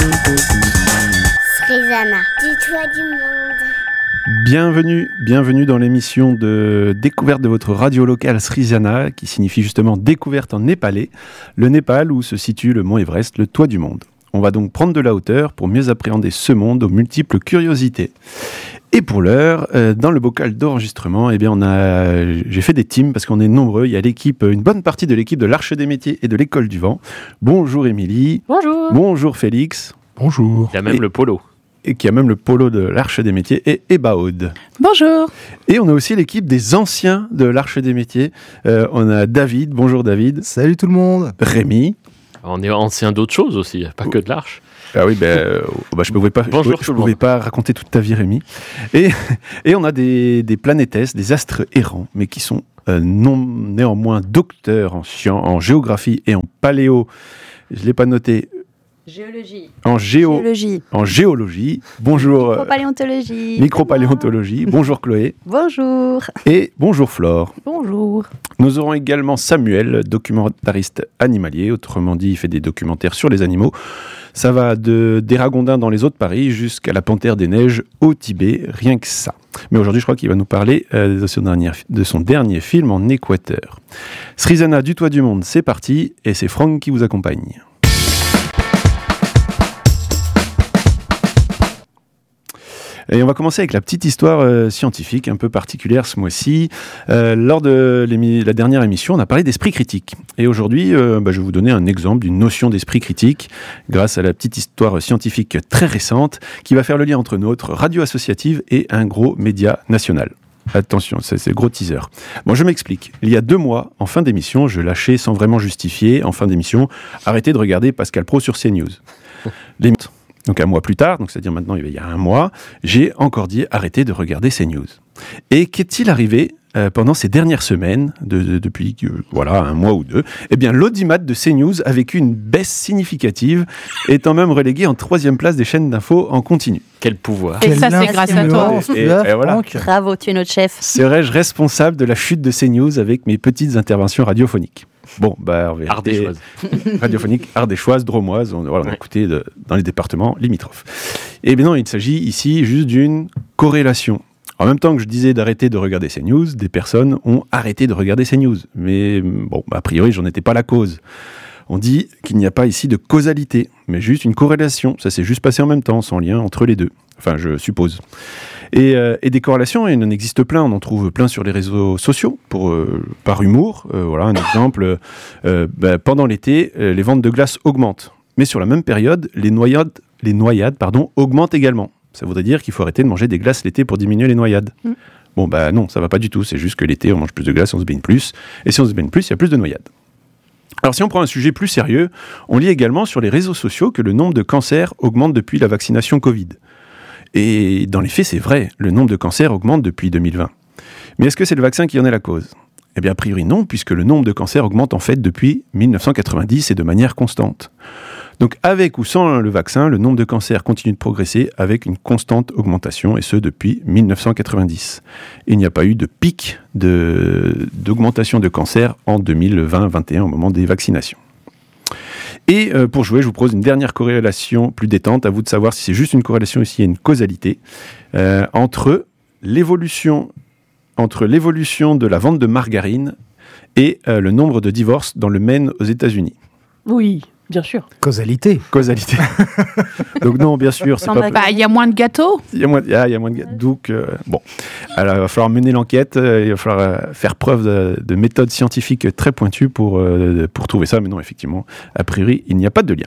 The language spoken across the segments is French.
Srizana, du toit du monde. Bienvenue dans l'émission de découverte de votre radio locale Srizana, qui signifie justement découverte en népalais, le Népal où se situe le mont Everest, le toit du monde. On va donc prendre de la hauteur pour mieux appréhender ce monde aux multiples curiosités. Et pour l'heure, dans le bocal d'enregistrement, j'ai fait des teams parce qu'on est nombreux. Il y a une bonne partie de l'équipe de l'Arche des Métiers et de l'École du Vent. Bonjour Émilie. Bonjour. Bonjour Félix. Bonjour. Il y a même le polo. Et qui a même le polo de l'Arche des Métiers et Ebaud. Bonjour. Et on a aussi l'équipe des anciens de l'Arche des Métiers. On a David. Bonjour David. Salut tout le monde. Rémi. On est anciens d'autres choses aussi, pas que de l'Arche. Ah oui, je ne pouvais pas raconter toute ta vie, Rémi. Et on a des planétesses, des astres errants, mais qui sont néanmoins docteurs en géographie et en paléo. Je ne l'ai pas noté. Géologie. En géologie. Bonjour. Micropaléontologie. Micropaléontologie. Bonjour Chloé. Bonjour. Et bonjour Flore. Bonjour. Nous aurons également Samuel, documentariste animalier, autrement dit, il fait des documentaires sur les animaux. Ça va des ragondins dans les Hauts-de Paris jusqu'à la panthère des neiges au Tibet, rien que ça. Mais aujourd'hui, je crois qu'il va nous parler de son dernier film en Équateur. Srizana du toit du monde, c'est parti, et c'est Franck qui vous accompagne. Et on va commencer avec la petite histoire scientifique un peu particulière ce mois-ci. Lors de la dernière émission, on a parlé d'esprit critique. Et aujourd'hui, je vais vous donner un exemple d'une notion d'esprit critique grâce à la petite histoire scientifique très récente qui va faire le lien entre notre radio associative et un gros média national. Attention, c'est le gros teaser. Bon, je m'explique. Il y a 2 mois, en fin d'émission, je lâchais sans vraiment justifier, en fin d'émission, arrêtez de regarder Pascal Pro sur CNews. Donc un mois plus tard, donc c'est-à-dire maintenant il y a 1 mois, j'ai encore dit arrêtez de regarder CNews. Et qu'est-il arrivé pendant ces dernières semaines, depuis 1 mois ou 2 ? Eh bien l'audimat de CNews a vécu une baisse significative, étant même relégué en 3e place des chaînes d'infos en continu. Quel pouvoir. Et ça c'est grâce à toi. Et voilà. Bravo, tu es notre chef. Serais-je responsable de la chute de CNews avec mes petites interventions radiophoniques ? Bon, en vérité, Ardéchoise. Radiophonique, ardéchoise, dromoise, on a écouté dans les départements limitrophes. Et bien non, il s'agit ici juste d'une corrélation. En même temps que je disais d'arrêter de regarder CNews, des personnes ont arrêté de regarder CNews. Mais a priori, j'en étais pas la cause. On dit qu'il n'y a pas ici de causalité, mais juste une corrélation. Ça s'est juste passé en même temps, sans lien entre les deux. Enfin, je suppose. Et des corrélations, il en existe plein. On en trouve plein sur les réseaux sociaux, par humour. Voilà un exemple. Pendant l'été, les ventes de glace augmentent. Mais sur la même période, les noyades augmentent également. Ça voudrait dire qu'il faut arrêter de manger des glaces l'été pour diminuer les noyades. Bon, non, ça va pas du tout. C'est juste que l'été, on mange plus de glace, on se baigne plus. Et si on se baigne plus, il y a plus de noyades. Alors si on prend un sujet plus sérieux, on lit également sur les réseaux sociaux que le nombre de cancers augmente depuis la vaccination Covid. Et dans les faits, c'est vrai, le nombre de cancers augmente depuis 2020. Mais est-ce que c'est le vaccin qui en est la cause ? Eh bien, a priori non, puisque le nombre de cancers augmente en fait depuis 1990 et de manière constante. Donc avec ou sans le vaccin, le nombre de cancers continue de progresser avec une constante augmentation, et ce depuis 1990. Il n'y a pas eu de pic d'augmentation de cancers en 2020-2021 au moment des vaccinations. Et pour jouer, je vous propose une dernière corrélation plus détente. À vous de savoir si c'est juste une corrélation ou s'il y a une causalité entre l'évolution de la vente de margarine et le nombre de divorces dans le Maine aux États-Unis. Oui, bien sûr. Causalité. Donc non, bien sûr, c'est pas. Il y a moins de gâteaux. Il y a moins de gâteaux. Donc alors, il va falloir mener l'enquête. Il va falloir faire preuve de méthodes scientifiques très pointues pour trouver ça. Mais non, effectivement, a priori, il n'y a pas de lien.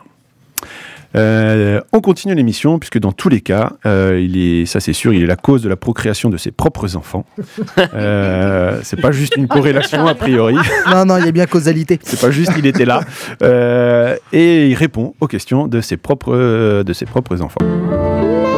On continue l'émission, puisque dans tous les cas, ça c'est sûr, il est la cause de la procréation de ses propres enfants. C'est pas juste une corrélation a priori. Non, il y a bien causalité. C'est pas juste il était là. Et il répond aux questions de ses propres enfants.